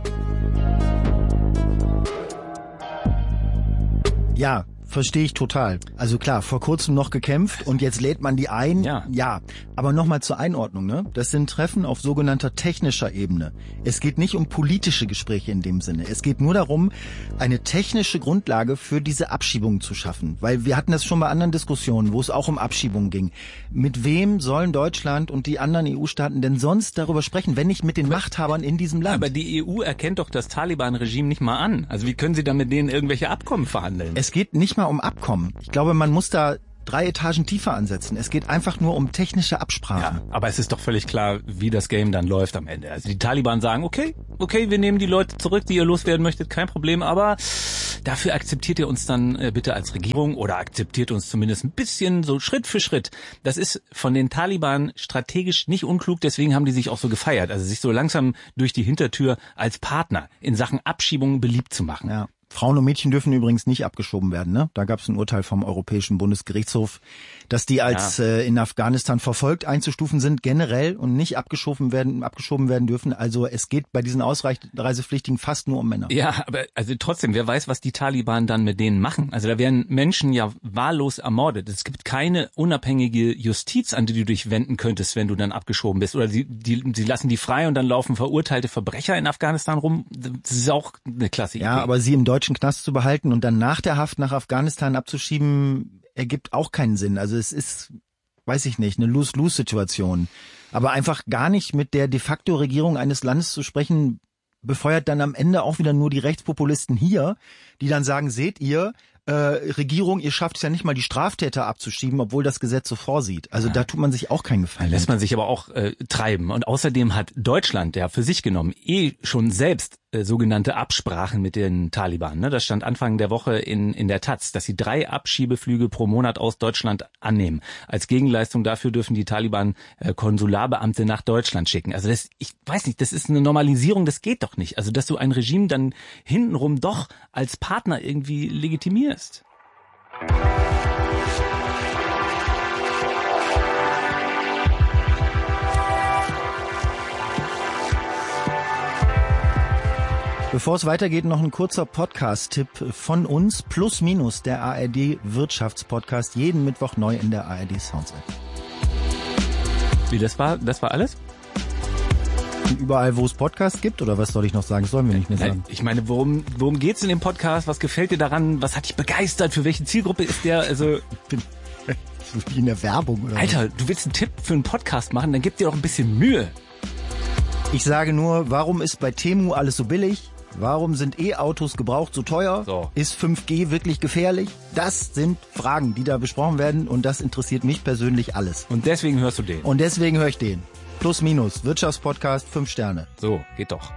S6: Ja, verstehe ich total. Also klar, vor kurzem noch gekämpft und jetzt lädt man die ein.
S5: Ja.
S6: Ja, aber nochmal zur Einordnung, ne? Das sind Treffen auf sogenannter technischer Ebene. Es geht nicht um politische Gespräche in dem Sinne. Es geht nur darum, eine technische Grundlage für diese Abschiebungen zu schaffen. Weil wir hatten das schon bei anderen Diskussionen, wo es auch um Abschiebungen ging. Mit wem sollen Deutschland und die anderen E U-Staaten denn sonst darüber sprechen, wenn nicht mit den Machthabern in diesem Land?
S5: Aber die E U erkennt doch das Taliban-Regime nicht mal an. Also wie können sie da mit denen irgendwelche Abkommen verhandeln?
S6: Es geht nicht mal um Abkommen. Ich glaube, man muss da drei Etagen tiefer ansetzen. Es geht einfach nur um technische Absprachen.
S5: Ja, aber es ist doch völlig klar, wie das Game dann läuft am Ende. Also die Taliban sagen, okay, okay, wir nehmen die Leute zurück, die ihr loswerden möchtet, kein Problem, aber dafür akzeptiert ihr uns dann äh, bitte als Regierung oder akzeptiert uns zumindest ein bisschen so Schritt für Schritt. Das ist von den Taliban strategisch nicht unklug, deswegen haben die sich auch so gefeiert, also sich so langsam durch die Hintertür als Partner in Sachen Abschiebungen beliebt zu machen.
S6: Ja. Frauen und Mädchen dürfen übrigens nicht abgeschoben werden, ne? Da gab es ein Urteil vom Europäischen Bundesgerichtshof, dass die als ja. äh, in Afghanistan verfolgt einzustufen sind, generell, und nicht abgeschoben werden, abgeschoben werden dürfen. Also es geht bei diesen Ausreisepflichtigen fast nur um Männer.
S5: Ja, aber also trotzdem, wer weiß, was die Taliban dann mit denen machen. Also da werden Menschen ja wahllos ermordet. Es gibt keine unabhängige Justiz, an die du dich wenden könntest, wenn du dann abgeschoben bist. Oder sie, die, sie lassen die frei und dann laufen verurteilte Verbrecher in Afghanistan rum. Das ist auch eine klasse Idee.
S6: Ja, aber sie im deutschen Knast zu behalten und dann nach der Haft nach Afghanistan abzuschieben, ergibt auch keinen Sinn. Also es ist, weiß ich nicht, eine Lose-Lose-Situation. Aber einfach gar nicht mit der de facto Regierung eines Landes zu sprechen, befeuert dann am Ende auch wieder nur die Rechtspopulisten hier, die dann sagen, seht ihr, äh, Regierung, ihr schafft es ja nicht mal, die Straftäter abzuschieben, obwohl das Gesetz so vorsieht. Also ja. Da tut man sich auch keinen Gefallen.
S5: Da lässt man sich aber auch äh, treiben. Und außerdem hat Deutschland ja für sich genommen eh schon selbst äh, sogenannte Absprachen mit den Taliban. Ne? Das stand Anfang der Woche in in der Taz, dass sie drei Abschiebeflüge pro Monat aus Deutschland annehmen. Als Gegenleistung dafür dürfen die Taliban äh, Konsularbeamte nach Deutschland schicken. Also das, ich weiß nicht, das ist eine Normalisierung, das geht doch nicht. Also dass du ein Regime dann hintenrum doch als Partner irgendwie legitimierst.
S6: Bevor es weitergeht, noch ein kurzer Podcast-Tipp von uns, Plus Minus, der A R D Wirtschaftspodcast, jeden Mittwoch neu in der A R D Sounds App.
S5: Wie, das war, das war alles?
S6: Überall, wo es Podcasts gibt, oder was soll ich noch sagen? Das sollen wir nicht mehr sagen.
S5: Ich meine, worum, worum geht's in dem Podcast? Was gefällt dir daran? Was hat dich begeistert? Für welche Zielgruppe ist der? Also,
S6: bin wie in der Werbung, oder?
S5: Alter, du willst einen Tipp für einen Podcast machen? Dann gib dir doch ein bisschen Mühe.
S6: Ich sage nur, warum ist bei Temu alles so billig? Warum sind E-Autos gebraucht so teuer?
S5: So.
S6: Ist fünf G wirklich gefährlich? Das sind Fragen, die da besprochen werden, und das interessiert mich persönlich alles.
S5: Und deswegen hörst du den?
S6: Und deswegen höre ich den. Plus Minus, Wirtschaftspodcast, fünf Sterne.
S5: So, geht doch.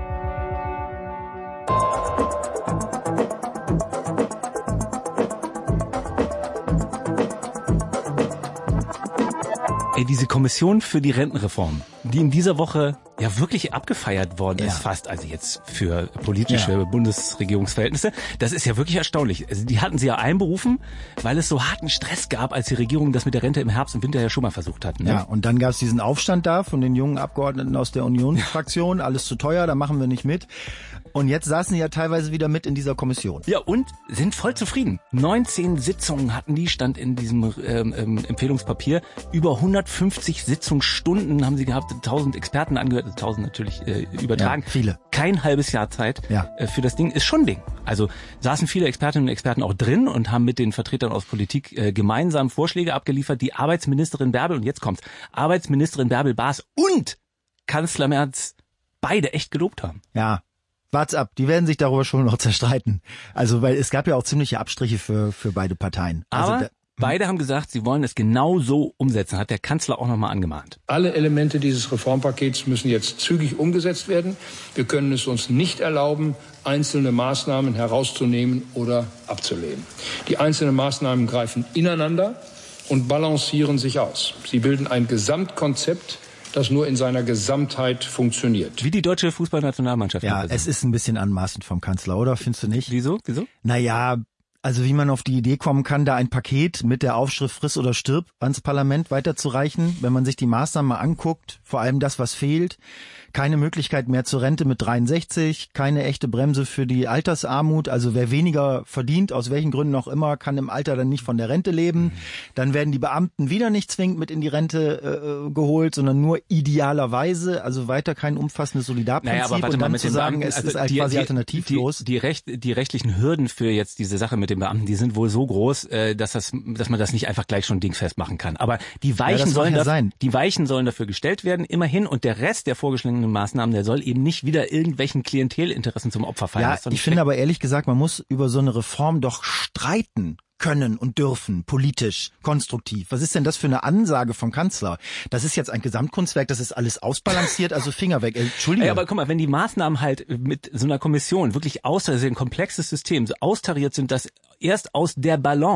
S5: Ey, diese Kommission für die Rentenreform, die in dieser Woche ja wirklich abgefeiert worden ja. ist, fast, also jetzt für politische ja. Bundesregierungsverhältnisse, das ist ja wirklich erstaunlich. Also die hatten sie ja einberufen, weil es so harten Stress gab, als die Regierung das mit der Rente im Herbst und Winter ja schon mal versucht hatten. Ne?
S6: Ja, und dann gab es diesen Aufstand da von den jungen Abgeordneten aus der Unionsfraktion, ja. alles zu teuer, da machen wir nicht mit. Und jetzt saßen die ja teilweise wieder mit in dieser Kommission.
S5: Ja, und sind voll zufrieden. neunzehn Sitzungen hatten die, stand in diesem ähm, ähm, Empfehlungspapier. Über hundertfünfzig Sitzungsstunden haben sie gehabt, tausend Experten angehört, tausend natürlich äh, übertragen.
S6: Ja, viele.
S5: Kein halbes Jahr Zeit
S6: ja.
S5: äh, für das Ding, ist schon ein Ding. Also saßen viele Expertinnen und Experten auch drin und haben mit den Vertretern aus Politik äh, gemeinsam Vorschläge abgeliefert. Die Arbeitsministerin Bärbel, und jetzt kommt's, Arbeitsministerin Bärbel Baas und Kanzler Merz beide echt gelobt haben.
S6: Ja. Wart's ab, die werden sich darüber schon noch zerstreiten. Also, weil es gab ja auch ziemliche Abstriche für für beide Parteien. Also
S5: Aber
S6: da,
S5: beide haben gesagt, sie wollen es genau so umsetzen, hat der Kanzler auch nochmal angemahnt.
S24: Alle Elemente dieses Reformpakets müssen jetzt zügig umgesetzt werden. Wir können es uns nicht erlauben, einzelne Maßnahmen herauszunehmen oder abzulehnen. Die einzelnen Maßnahmen greifen ineinander und balancieren sich aus. Sie bilden ein Gesamtkonzept, das nur in seiner Gesamtheit funktioniert.
S5: Wie die deutsche Fußballnationalmannschaft.
S6: Ja, es ist ein bisschen anmaßend vom Kanzler, oder? Findest du nicht?
S5: Wieso? Wieso?
S6: Naja, also wie man auf die Idee kommen kann, da ein Paket mit der Aufschrift Friss oder stirb ans Parlament weiterzureichen, wenn man sich die Maßnahmen mal anguckt, vor allem das, was fehlt. Keine Möglichkeit mehr zur Rente mit dreiundsechzig, keine echte Bremse für die Altersarmut. Also wer weniger verdient, aus welchen Gründen auch immer, kann im Alter dann nicht von der Rente leben. Mhm. Dann werden die Beamten wieder nicht zwingend mit in die Rente äh, geholt, sondern nur idealerweise. Also weiter kein umfassendes Solidarprinzip.
S5: Naja, aber warte
S6: und
S5: mal,
S6: dann
S5: mit
S6: zu
S5: den
S6: sagen,
S5: Beamten,
S6: es
S5: also
S6: ist halt
S5: die,
S6: quasi
S5: die,
S6: alternativlos.
S5: Die, die, Recht, die rechtlichen Hürden für jetzt diese Sache mit den Beamten, die sind wohl so groß, äh, dass das, dass man das nicht einfach gleich schon dingfest machen kann. Aber die Weichen
S6: ja,
S5: sollen
S6: ja
S5: da,
S6: sein.
S5: die Weichen sollen dafür gestellt werden, immerhin. Und der Rest der vorgeschlagenen Maßnahmen, der soll eben nicht wieder irgendwelchen Klientelinteressen zum Opfer fallen.
S6: Ja, ich finde aber ehrlich gesagt, man muss über so eine Reform doch streiten können und dürfen, politisch, konstruktiv. Was ist denn das für eine Ansage vom Kanzler? Das ist jetzt ein Gesamtkunstwerk, das ist alles ausbalanciert, also Finger weg. Entschuldigung.
S5: Ja, aber guck mal, wenn die Maßnahmen halt mit so einer Kommission wirklich austariert, ein komplexes System, so austariert sind, dass erst aus der Balance